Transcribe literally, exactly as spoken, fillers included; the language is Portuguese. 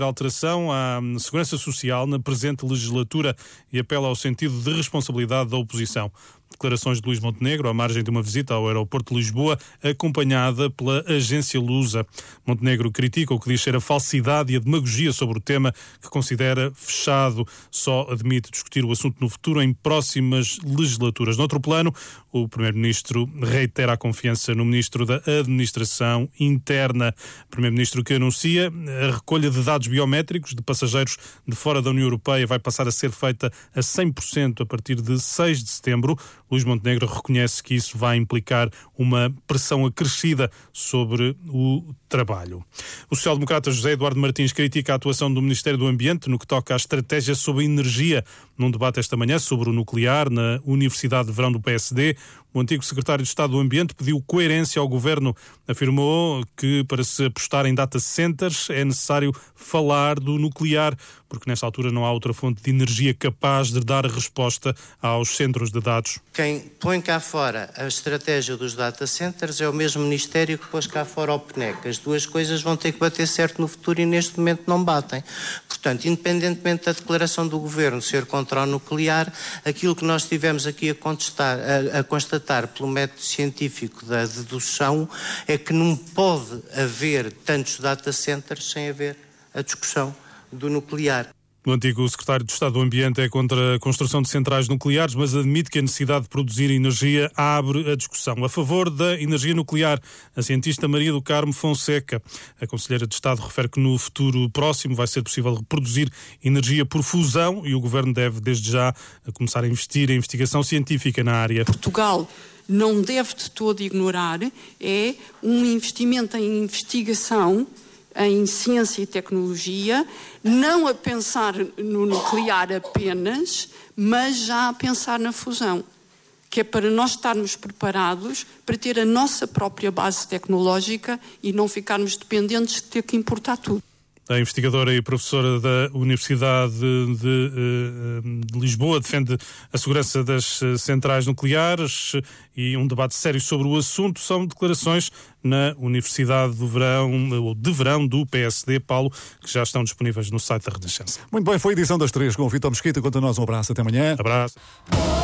alteração à Segurança Social na presente legislatura e apela ao sentido de responsabilidade da oposição. Declarações de Luís Montenegro à margem de uma visita ao aeroporto de Lisboa, acompanhada pela agência Lusa. Montenegro critica o que diz ser a falsidade e a demagogia sobre o tema, que considera fechado. Só admite discutir o assunto no futuro em próximas legislaturas. Noutro plano, o Primeiro-Ministro reitera a confiança no Ministro da Administração Interna. Primeiro-Ministro que anuncia a recolha de dados biométricos de passageiros de fora da União Europeia vai passar a ser feita a cem por cento a partir de seis de setembro. Luís Montenegro reconhece que isso vai implicar uma pressão acrescida sobre o trabalho. O social-democrata José Eduardo Martins critica a atuação do Ministério do Ambiente no que toca à estratégia sobre a energia. Num debate esta manhã sobre o nuclear na Universidade de Verão do P S D, o antigo secretário de Estado do Ambiente pediu coerência ao governo. Afirmou que para se apostar em data centers é necessário falar do nuclear, porque nesta altura não há outra fonte de energia capaz de dar resposta aos centros de dados. Quem põe cá fora a estratégia dos data centers é o mesmo Ministério que pôs cá fora o P N E C. As duas coisas vão ter que bater certo no futuro e neste momento não batem. Portanto, independentemente da declaração do Governo ser contra o nuclear, aquilo que nós tivemos aqui a, contestar, a, a constatar pelo método científico da dedução é que não pode haver tantos data centers sem haver a discussão do nuclear. O antigo secretário de Estado do Ambiente é contra a construção de centrais nucleares, mas admite que a necessidade de produzir energia abre a discussão. A favor da energia nuclear, a cientista Maria do Carmo Fonseca. A conselheira de Estado refere que no futuro próximo vai ser possível reproduzir energia por fusão e o Governo deve, desde já, começar a investir em investigação científica na área. Portugal não deve de todo ignorar é um investimento em investigação, em ciência e tecnologia, não a pensar no nuclear apenas, mas já a pensar na fusão, que é para nós estarmos preparados para ter a nossa própria base tecnológica e não ficarmos dependentes de ter que importar tudo. A investigadora e professora da Universidade de, de, de Lisboa defende a segurança das centrais nucleares e um debate sério sobre o assunto. São declarações na Universidade do Verão, ou de Verão do P S D, Paulo, que já estão disponíveis no site da Renascença. Muito bem, foi a edição das três com o Vítor Mesquita. Quanto a nós, um abraço, até amanhã. Abraço.